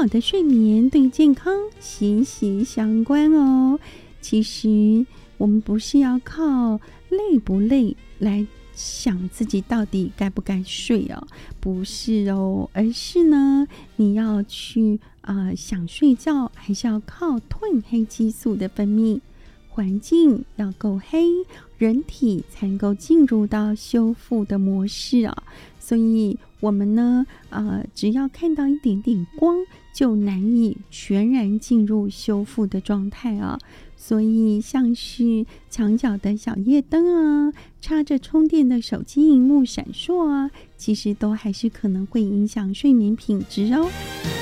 好的睡眠对健康息息相关哦。其实我们不是要靠累不累来想自己到底该不该睡哦，不是哦，而是呢，你要去想睡觉，还是要靠褪黑激素的分泌。环境要够黑，人体才能够进入到修复的模式啊。所以我们呢，只要看到一点点光，就难以全然进入修复的状态啊。所以像是墙角的小夜灯啊，插着充电的手机萤幕闪烁啊，其实都还是可能会影响睡眠品质哦。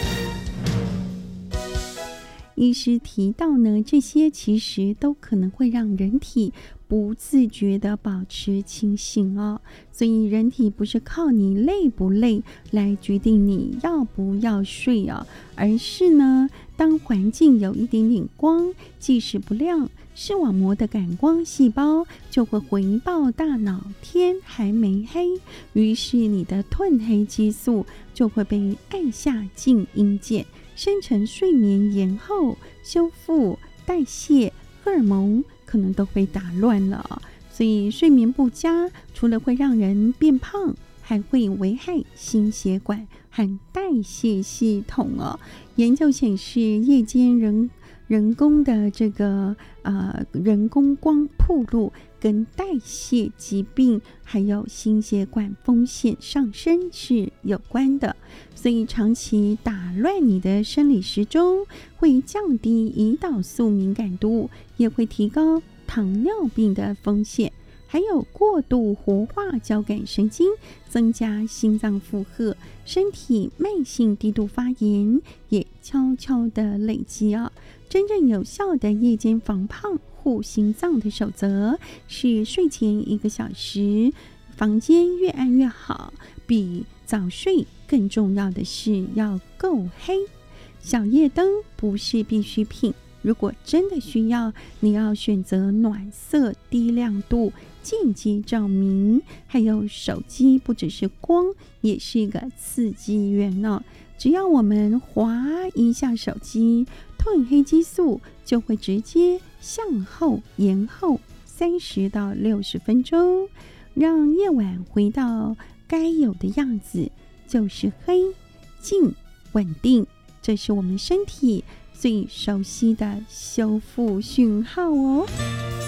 医师提到呢，这些其实都可能会让人体不自觉地保持清醒哦。所以人体不是靠你累不累来决定你要不要睡哦，而是呢，当环境有一点点光，即使不亮，视网膜的感光细胞就会回报大脑天还没黑，于是你的褪黑激素就会被按下静音键，生成睡眠延后、修复、代谢、荷尔蒙可能都被打乱了。所以睡眠不佳除了会让人变胖，还会危害心血管和代谢系统哦。研究显示，夜间人工的这个人工光暴露跟代谢疾病还有心血管风险上升是有关的，所以长期打乱你的生理时钟，会降低胰岛素敏感度，也会提高糖尿病的风险，还有过度活化交感神经，增加心脏负荷，身体慢性低度发炎也悄悄的累积啊。真正有效的夜间防胖护心脏的守则是睡前1个小时，房间越暗越好，比早睡更重要的是要够黑。小夜灯不是必需品，如果真的需要，你要选择暖色、低亮度、间接照明，还有手机不只是光，也是一个刺激源哦。只要我们滑一下手机，褪黑激素就会直接向后延后30到60分钟，让夜晚回到该有的样子，就是黑、静、稳定，这是我们身体最熟悉的修复讯号哦。